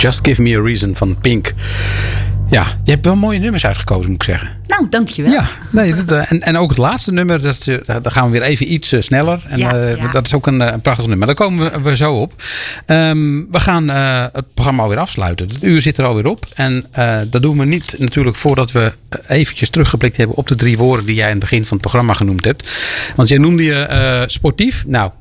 Just Give Me a Reason van Pink. Ja, je hebt wel mooie nummers uitgekozen, moet ik zeggen. Nou, dankjewel. Ja, en ook het laatste nummer, daar gaan we weer even iets sneller. En dat is ook een prachtig nummer. Daar komen we zo op. We gaan het programma alweer afsluiten. Het uur zit er alweer op. En dat doen we niet natuurlijk voordat we eventjes teruggeblikt hebben op de 3 woorden die jij in het begin van het programma genoemd hebt. Want jij noemde je sportief. Nou,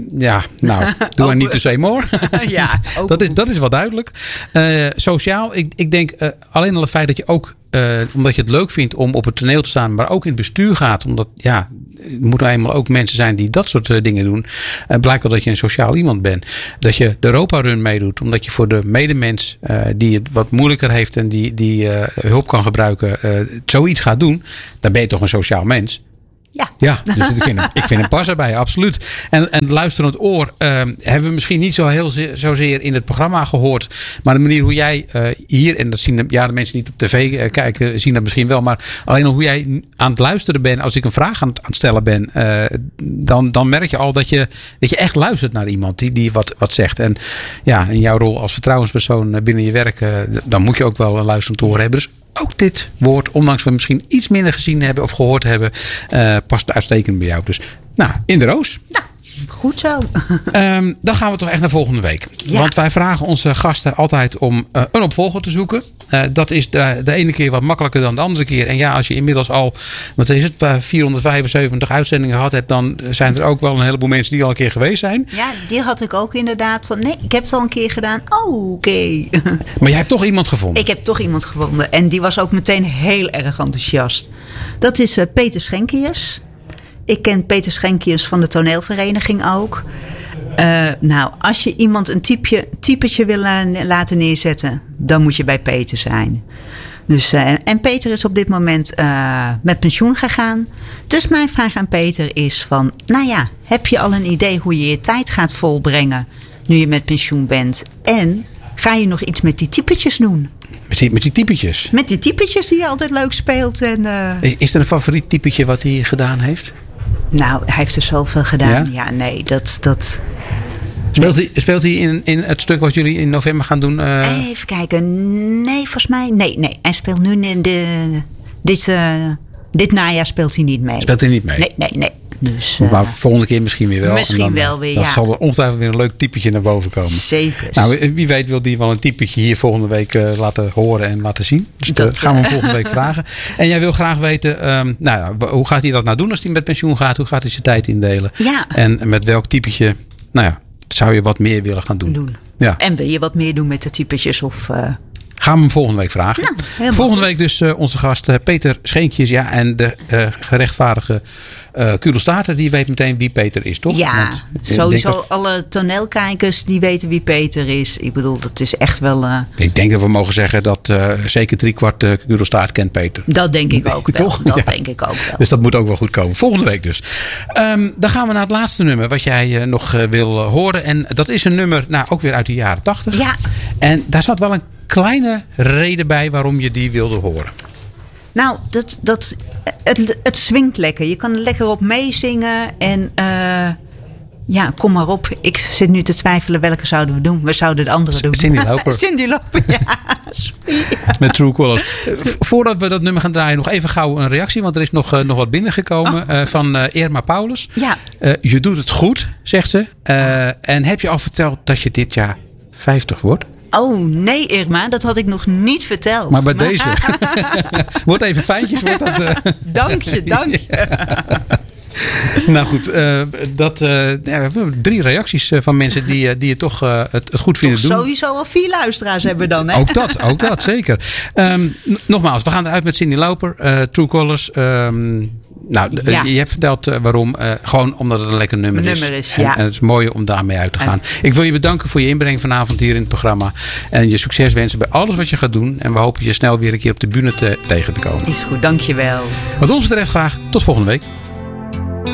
doe I need to say more. Ja, dat is wel duidelijk. Sociaal, ik denk alleen al het feit dat je ook, omdat je het leuk vindt om op het toneel te staan, maar ook in het bestuur gaat, omdat er moeten eenmaal ook mensen zijn die dat soort dingen doen. Blijkt wel dat je een sociaal iemand bent. Dat je de Europa-run meedoet, omdat je voor de medemens die het wat moeilijker heeft en die hulp kan gebruiken, zoiets gaat doen. Dan ben je toch een sociaal mens. Ja, dus ik vind hem passen bij, absoluut. En het luisterend oor hebben we misschien niet zozeer in het programma gehoord. Maar de manier hoe jij hier, en dat zien de mensen die op tv kijken, zien dat misschien wel. Maar alleen al hoe jij aan het luisteren bent, als ik een vraag aan het stellen ben, dan merk je al dat je echt luistert naar iemand die wat zegt. En ja, in jouw rol als vertrouwenspersoon binnen je werk, dan moet je ook wel een luisterend oor hebben. Dus ook dit woord, ondanks we misschien iets minder gezien hebben of gehoord hebben, past uitstekend bij jou. Dus in de roos. Nou, goed zo. Dan gaan we toch echt naar volgende week. Ja. Want wij vragen onze gasten altijd om een opvolger te zoeken. Dat is de ene keer wat makkelijker dan de andere keer. En ja, als je inmiddels al, wat is het, 475 uitzendingen gehad hebt, dan zijn er ook wel een heleboel mensen die al een keer geweest zijn. Ja, die had ik ook inderdaad. Nee, ik heb het al een keer gedaan. Oh, oké. Maar jij hebt toch iemand gevonden? Ik heb toch iemand gevonden. En die was ook meteen heel erg enthousiast. Dat is Peter Schenkius. Ik ken Peter Schenkius van de toneelvereniging ook. Als je iemand een typetje wil laten neerzetten, dan moet je bij Peter zijn. Dus, en Peter is op dit moment met pensioen gegaan. Dus mijn vraag aan Peter is van, heb je al een idee hoe je je tijd gaat volbrengen nu je met pensioen bent? En ga je nog iets met die typetjes doen? Met die typetjes? Met die typetjes die je altijd leuk speelt. En, Is er een favoriet typetje wat hij gedaan heeft? Nou, hij heeft er zoveel gedaan. Ja, nee, dat... Speelt hij in het stuk wat jullie in november gaan doen? Even kijken. Nee, volgens mij... Nee. Hij speelt nu in dit najaar speelt hij niet mee. Speelt hij niet mee? Nee. Dus, maar volgende keer misschien weer wel. Misschien wel weer, ja. Dan zal er ongetwijfeld weer een leuk typetje naar boven komen. Zeker. Nou, wie weet wil die wel een typetje hier volgende week laten horen en laten zien. Dus dat gaan we hem volgende week vragen. En jij wil graag weten, hoe gaat hij dat nou doen als hij met pensioen gaat? Hoe gaat hij zijn tijd indelen? Ja. En met welk typetje, zou je wat meer willen gaan doen? Ja. En wil je wat meer doen met de typetjes of... Gaan we hem volgende week vragen. Volgende week dus onze gast Peter Schenkius. Ja, en de gerechtvaardige Kudelstaarter, die weet meteen wie Peter is, toch? Ja, sowieso alle toneelkijkers die weten wie Peter is. Ik bedoel, dat is echt wel... Ik denk dat we mogen zeggen dat zeker 3/4 Kudelstaart kent Peter. Dat denk ik ook wel. Toch? Dat denk ik ook wel. Dus dat moet ook wel goed komen. Volgende week dus. Dan gaan we naar het laatste nummer wat jij nog wil horen. En dat is een nummer, ook weer uit de jaren 80. Ja. En daar zat wel een kleine reden bij waarom je die wilde horen. Nou, het swingt lekker. Je kan er lekker op meezingen. En kom maar op. Ik zit nu te twijfelen welke zouden we doen. We zouden de andere doen. Cindy Lauper. Cindy Lauper, ja. Met True Colors. Voordat we dat nummer gaan draaien, nog even gauw een reactie. Want er is nog wat binnengekomen van Irma Paulus. Ja. Je doet het goed, zegt ze. En heb je al verteld dat je dit jaar 50 wordt? Oh nee, Irma, dat had ik nog niet verteld. Maar bij deze. Wordt even fijntjes. Dank je. Nou goed, we hebben 3 reacties van mensen die het toch het goed vinden doen. Sowieso al 4 luisteraars hebben dan, hè? Ook dat, zeker. Nogmaals, we gaan eruit met Cindy Lauper, True Colors. Je hebt verteld waarom. Gewoon omdat het een lekker nummer is. En het is mooi om daarmee uit te gaan. Ik wil je bedanken voor je inbreng vanavond hier in het programma. En je succes wensen bij alles wat je gaat doen. En we hopen je snel weer een keer op de bühne tegen te komen. Is goed, dankjewel. Wat ons betreft graag tot volgende week.